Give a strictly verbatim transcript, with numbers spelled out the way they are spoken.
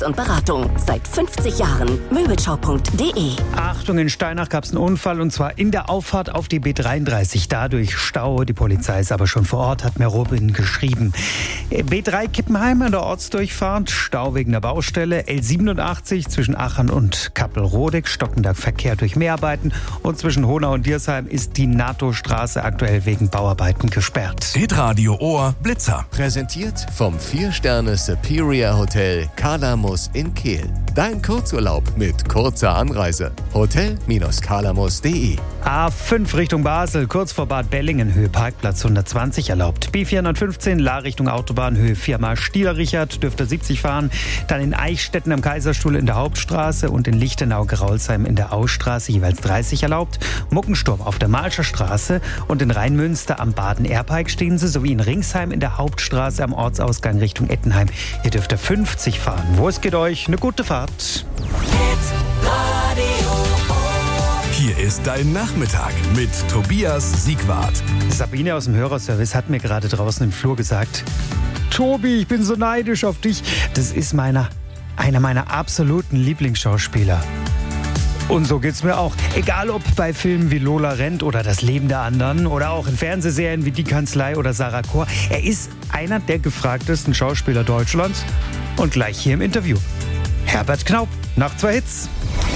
und Beratung. Seit fünfzig Jahren. Möbelschau punkt de. Achtung, in Steinach gab es einen Unfall und zwar in der Auffahrt auf die B dreiunddreißig. Dadurch Stau. Die Polizei ist aber schon vor Ort, hat mir Robin geschrieben. B drei Kippenheim an der Ortsdurchfahrt. Stau wegen der Baustelle. L siebenundachtzig zwischen Achern und Kappelrodeck. Stockender Verkehr durch Mehrarbeiten. Und zwischen Honau und Diersheim ist die NATO-Straße aktuell wegen Bauarbeiten gesperrt. Hitradio Ohr Blitzer. Präsentiert vom vier Sterne Superior Hotel Kalamus in Kehl. Dein Kurzurlaub mit kurzer Anreise. hotel Bindestrich kalamus punkt de. A fünf Richtung Basel, kurz vor Bad Bellingen, Höhe Parkplatz hundertzwanzig erlaubt. B vierhundertfünfzehn, La Richtung Autobahn, Höhe viermal Stieler-Richard, dürfte siebzig fahren. Dann in Eichstätten am Kaiserstuhl in der Hauptstraße und in Lichtenau-Graulsheim in der Ausstraße jeweils dreißig erlaubt. Muckensturm auf der Malscher Straße und in Rheinmünster am Baden-Airpike stehen sie, sowie in Ringsheim in der Hauptstraße am Ortsausgang Richtung Ettenheim. Hier dürft ihr fünfzig fahren. Wo es geht euch? Eine gute Fahrt. Hier ist dein Nachmittag mit Tobias Siegwart. Sabine aus dem Hörerservice hat mir gerade draußen im Flur gesagt: Tobi, ich bin so neidisch auf dich. Das ist meiner, einer meiner absoluten Lieblingsschauspieler. Und so geht's mir auch. Egal ob bei Filmen wie Lola rennt oder Das Leben der anderen oder auch in Fernsehserien wie Die Kanzlei oder Sarah Chor. Er ist einer der gefragtesten Schauspieler Deutschlands und gleich hier im Interview. Herbert Knaup, nach zwei Hits.